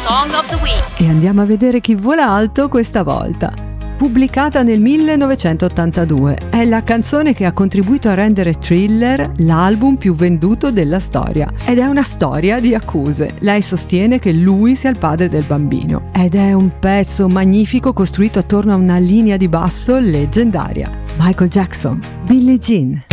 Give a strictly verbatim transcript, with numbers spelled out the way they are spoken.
Song of the Week. E andiamo a vedere chi vola alto questa volta. Pubblicata nel millenovecentottantadue, è la canzone che ha contribuito a rendere Thriller l'album più venduto della storia. Ed è una storia di accuse. Lei sostiene che lui sia il padre del bambino. Ed è un pezzo magnifico costruito attorno a una linea di basso leggendaria. Michael Jackson, Billie Jean.